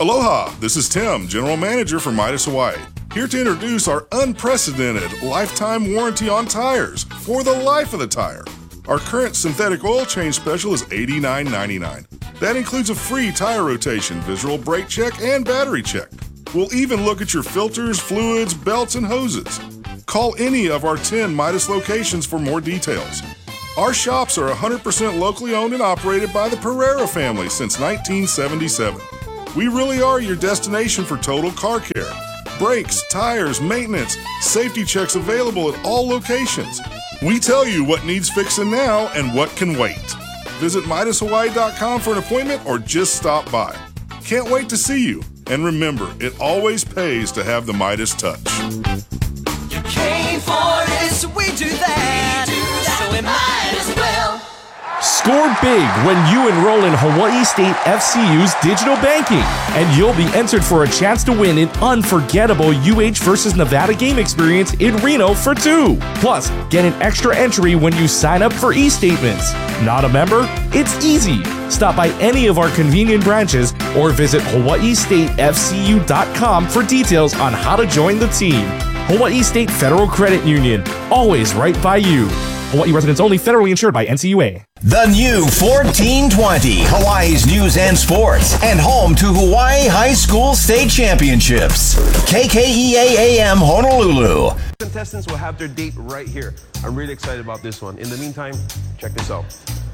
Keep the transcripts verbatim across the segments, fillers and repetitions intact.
Aloha, this is Tim, General Manager for Midas Hawaii, here to introduce our unprecedented lifetime warranty on tires for the life of the tire. Our current synthetic oil change special is eighty-nine ninety-nine. That includes a free tire rotation, visual brake check, and battery check. We'll even look at your filters, fluids, belts, and hoses. Call any of our ten Midas locations for more details. Our shops are one hundred percent locally owned and operated by the Pereira family since nineteen seventy-seven. We really are your destination for total car care. Brakes, tires, maintenance, safety checks available at all locations. We tell you what needs fixing now and what can wait. Visit Midas Hawaii dot com for an appointment or just stop by. Can't wait to see you. And remember, it always pays to have the Midas touch. You came for this, we do that, we do that. So we might as well. Score big when you enroll in Hawaii State F C U's digital banking, and you'll be entered for a chance to win an unforgettable U H versus Nevada game experience in Reno for two. Plus, get an extra entry when you sign up for e-statements. Not a member? It's easy. Stop by any of our convenient branches or visit Hawaii State F C U dot com for details on how to join the team. Hawaii State Federal Credit Union, always right by you. Hawaii residents only, federally insured by N C U A. The new fourteen twenty, Hawaii's news and sports, and home to Hawaii High School State Championships. K K E A A M Honolulu. Contestants will have their date right here. I'm really excited about this one. In the meantime, check this out.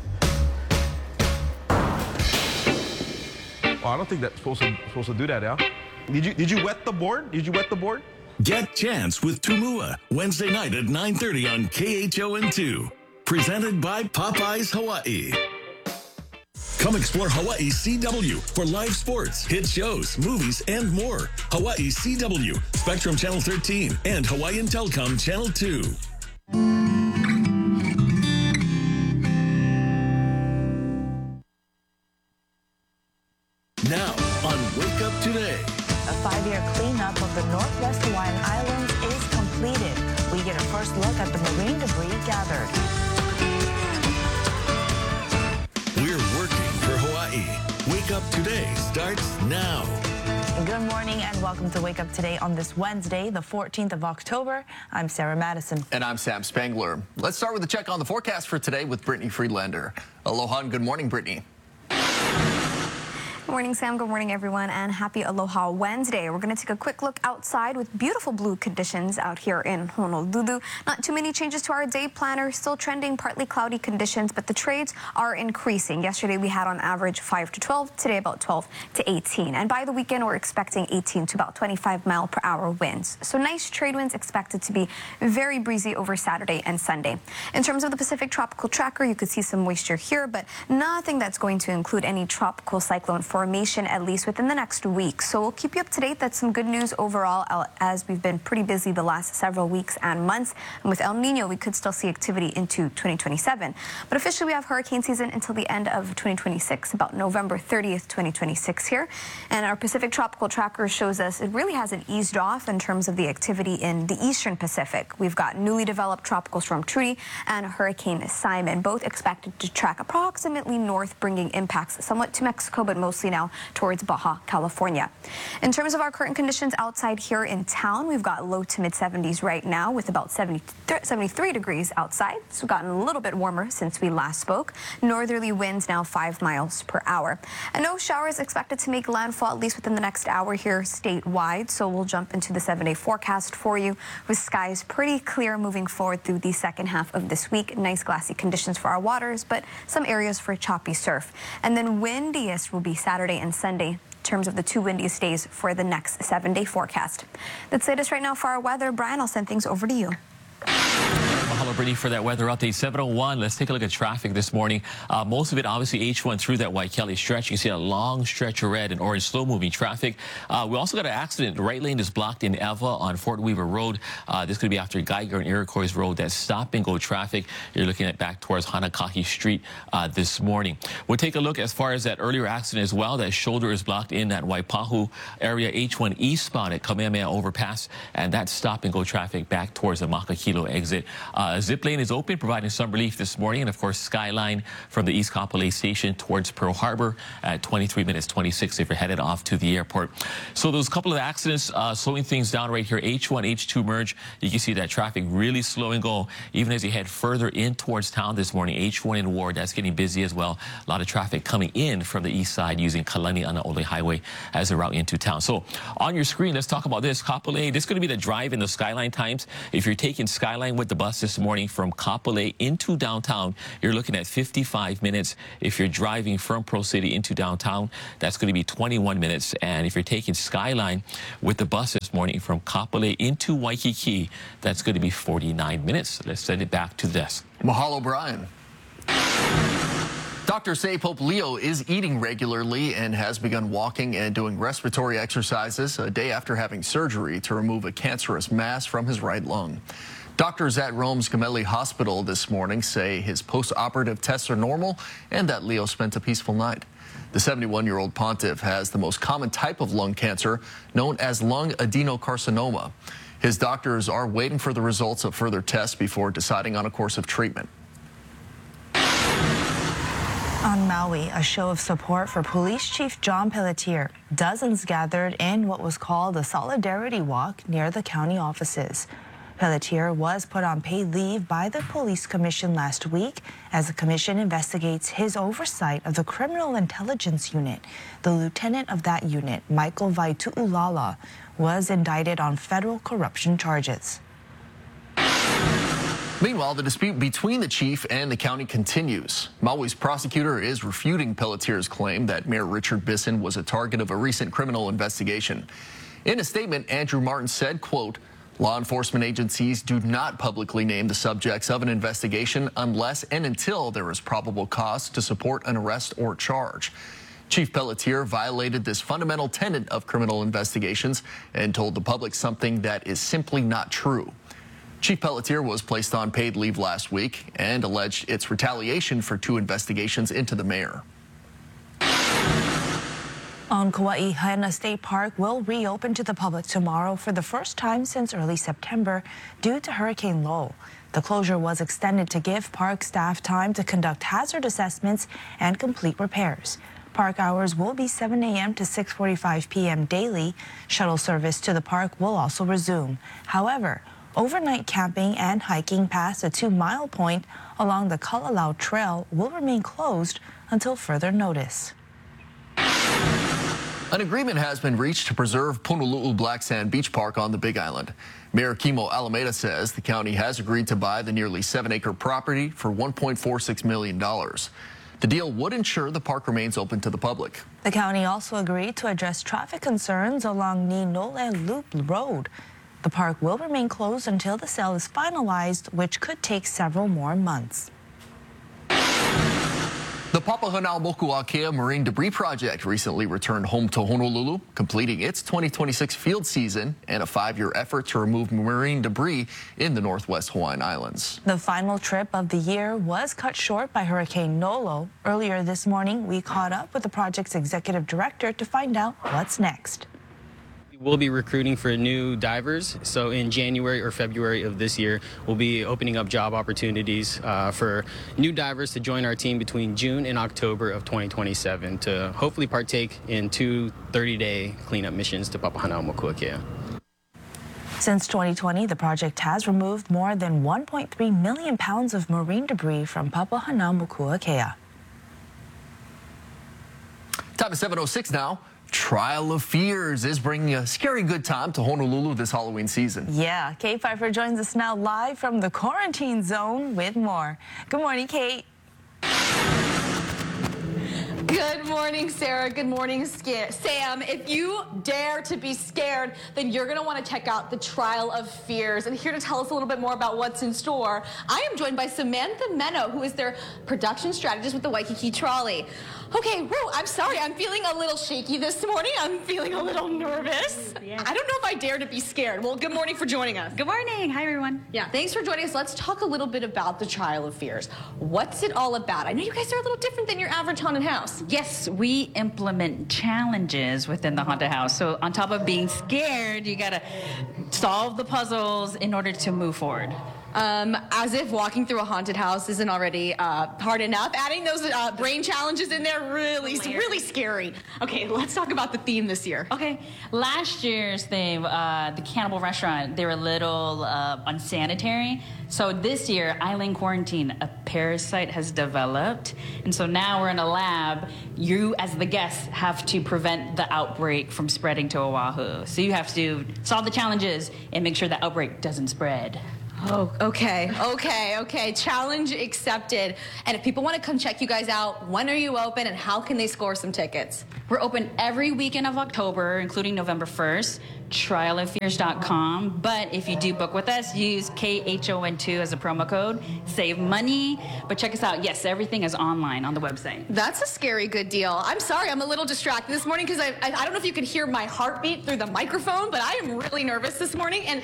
Oh, I don't think that's supposed to supposed to do that, yeah? Did you did you wet the board? Did you wet the board? Get Chance with Tumua, Wednesday night at nine thirty on K H O N two. Presented by Popeyes Hawaii. Come explore Hawaii C W for live sports, hit shows, movies, and more. Hawaii C W, Spectrum Channel thirteen, and Hawaiian Telcom Channel two. Now on Wake Up Today. A five-year cleanup of the Northwest Hawaiian Islands is completed. We get a first look at the marine debris gathered. We're working for Hawaii. Wake Up Today starts now. Good morning and welcome to Wake Up Today on this Wednesday, the fourteenth of October. I'm Sarah Madison. And I'm Sam Spangler. Let's start with a check on the forecast for today with Brittany Friedlander. Aloha and good morning, Brittany. Good morning, Sam. Good morning, everyone, and happy Aloha Wednesday. We're going to take a quick look outside with beautiful blue conditions out here in Honolulu. Not too many changes to our day planner. Still trending partly cloudy conditions, but the trades are increasing. Yesterday, we had on average five to twelve. Today, about twelve to eighteen. And by the weekend, we're expecting eighteen to about twenty-five mile per hour winds. So nice trade winds expected to be very breezy over Saturday and Sunday. In terms of the Pacific Tropical Tracker, you could see some moisture here, but nothing that's going to include any tropical cyclone formation, at least within the next week. So we'll keep you up to date. That's some good news overall, as we've been pretty busy the last several weeks and months. And with El Nino, we could still see activity into twenty twenty-seven. But officially, we have hurricane season until the end of twenty twenty-six, about November thirtieth, twenty twenty-six here. And our Pacific Tropical Tracker shows us it really hasn't eased off in terms of the activity in the Eastern Pacific. We've got newly developed Tropical Storm Trudy and Hurricane Simon, both expected to track approximately north, bringing impacts somewhat to Mexico, but mostly now towards Baja California. In terms of our current conditions outside here in town, we've got low to mid seventies right now with about seventy, seventy-three degrees outside. So we've gotten a little bit warmer since we last spoke. Northerly winds now five miles per hour. And no showers expected to make landfall at least within the next hour here statewide. So we'll jump into the seven-day forecast for you with skies pretty clear moving forward through the second half of this week. Nice glassy conditions for our waters, but some areas for choppy surf. And then windiest will be Saturday and Sunday in terms of the two windiest days for the next seven-day forecast. That's the latest right now for our weather. Brian, I'll send things over to you. Mahalo, Brittany, for that weather update. seven oh one, let's take a look at traffic this morning. Uh, most of it, obviously, H one through that Waikele stretch. You see a long stretch of red and orange slow-moving traffic. Uh, we also got an accident. The right lane is blocked in Eva on Fort Weaver Road. Uh, this could be after Geiger and Iroquois Road. That's stop-and-go traffic. You're looking at back towards Hanakahi Street uh, this morning. We'll take a look as far as that earlier accident as well. That shoulder is blocked in that Waipahu area, H one eastbound at Kamehameha Overpass, and that's stop-and-go traffic back towards the Makakilo exit. Uh, Zip lane is open, providing some relief this morning. And of course, Skyline from the East Kapolei Station towards Pearl Harbor at twenty-three minutes twenty-six if you're headed off to the airport. So those couple of accidents uh, slowing things down right here. H one, H two merge. You can see that traffic really slow and go even as you head further in towards town this morning. H one in Ward, that's getting busy as well. A lot of traffic coming in from the east side using Kalani Anaole Highway as a route into town. So on your screen, let's talk about this. Kapolei, this is going to be the drive in the Skyline times. If you're taking Skyline with the bus this morning from Kapolei into downtown, you're looking at fifty-five minutes. If you're driving from Pro City into downtown, that's going to be twenty-one minutes. And if you're taking Skyline with the bus this morning from Kapolei into Waikiki, that's going to be forty-nine minutes. Let's send it back to the desk. Mahalo, Brian. Doctors say Pope Leo is eating regularly and has begun walking and doing respiratory exercises a day after having surgery to remove a cancerous mass from his right lung. Doctors at Rome's Gemelli Hospital this morning say his post-operative tests are normal and that Leo spent a peaceful night. The seventy-one-year-old pontiff has the most common type of lung cancer, known as lung adenocarcinoma. His doctors are waiting for the results of further tests before deciding on a course of treatment. On Maui, a show of support for Police Chief John Pelletier. Dozens gathered in what was called a solidarity walk near the county offices. Pelletier was put on paid leave by the Police Commission last week as the commission investigates his oversight of the Criminal Intelligence Unit. The lieutenant of that unit, Michael Vaitu'ulala, was indicted on federal corruption charges. Meanwhile, the dispute between the chief and the county continues. Maui's prosecutor is refuting Pelletier's claim that Mayor Richard Bisson was a target of a recent criminal investigation. In a statement, Andrew Martin said, quote, "Law enforcement agencies do not publicly name the subjects of an investigation unless and until there is probable cause to support an arrest or charge." Chief Pelletier violated this fundamental tenet of criminal investigations and told the public something that is simply not true. Chief Pelletier was placed on paid leave last week and alleged it's retaliation for two investigations into the mayor. On Kauai, Haena State Park will reopen to the public tomorrow for the first time since early September due to Hurricane Lo. The closure was extended to give park staff time to conduct hazard assessments and complete repairs. Park hours will be seven a m to six forty-five p m daily. Shuttle service to the park will also resume. However, overnight camping and hiking past a two-mile point along the Kalalau Trail will remain closed until further notice. An agreement has been reached to preserve Punulu'u Black Sand Beach Park on the Big Island. Mayor Kimo Alameda says the county has agreed to buy the nearly seven-acre property for one point four six million dollars. The deal would ensure the park remains open to the public. The county also agreed to address traffic concerns along Ninole Loop Road. The park will remain closed until the sale is finalized, which could take several more months. The Papahanaumokuakea Marine Debris Project recently returned home to Honolulu, completing its twenty twenty-six field season and a five-year effort to remove marine debris in the Northwest Hawaiian Islands. The final trip of the year was cut short by Hurricane Nolo. Earlier this morning, we caught up with the project's executive director to find out what's next. We'll be recruiting for new divers. So in January or February of this year, we'll be opening up job opportunities uh, for new divers to join our team between June and October of twenty twenty-seven to hopefully partake in two thirty-day cleanup missions to Papahanaumokuakea. Since twenty twenty, the project has removed more than one point three million pounds of marine debris from Papahanaumokuakea. Time is seven oh six now. Trial of Fears is bringing a scary good time to Honolulu this Halloween season. Yeah, Kate Pfeiffer joins us now live from the quarantine zone with more. Good morning, Kate. Good morning, Sarah. Good morning, Sam. If you dare to be scared, then you're going to want to check out the Trial of Fears. And here to tell us a little bit more about what's in store, I am joined by Samantha Meno, who is their production strategist with the Waikiki Trolley. Okay, Ru, I'm sorry. I'm feeling a little shaky this morning. I'm feeling a little nervous. Yeah. I don't know if I dare to be scared. Well, good morning for joining us. Good morning. Hi, everyone. Yeah, thanks for joining us. Let's talk a little bit about the Trial of Fears. What's it all about? I know you guys are a little different than your average haunted house. Yes, we implement challenges within the haunted house. So on top of being scared, you got to solve the puzzles in order to move forward. Um, as if walking through a haunted house isn't already uh, hard enough. Adding those uh, brain challenges in there, really, really scary. Okay, let's talk about the theme this year. Okay, last year's theme, uh, the cannibal restaurant, they were a little uh, unsanitary. So this year, island quarantine, a parasite has developed. And so now we're in a lab. You, as the guests, have to prevent the outbreak from spreading to Oahu. So you have to solve the challenges and make sure the outbreak doesn't spread. Oh, okay, okay, okay. Challenge accepted. And if people want to come check you guys out, when are you open and how can they score some tickets? We're open every weekend of October, including November first, trial of fears dot com. But if you do book with us, use K H O N two as a promo code. Save money. But check us out. Yes, everything is online on the website. That's a scary good deal. I'm sorry, I'm a little distracted this morning because I, I, I don't know if you could hear my heartbeat through the microphone, but I am really nervous this morning. And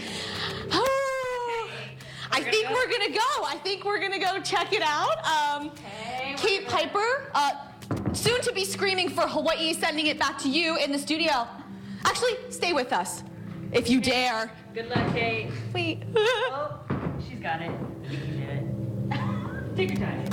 I think we're gonna go. I think we're gonna go check it out. Um, okay, Kate Piper, uh, soon to be screaming for Hawaii, sending it back to you in the studio. Actually, stay with us, if you dare. Good luck, Kate. Wait. Oh, she's got it. You can do it. Take your time.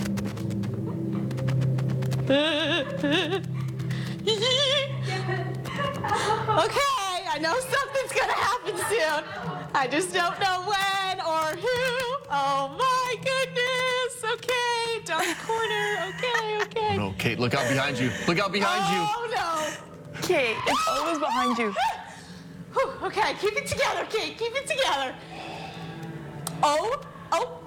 Okay, I know something's gonna happen soon. I just don't know when or who. Oh my goodness. Okay, dark corner. Okay, okay. No, Kate, look out behind you. Look out behind you. Oh no. Kate, it's always behind you. Whew, okay, keep it together, Kate. Keep it together. Oh, oh.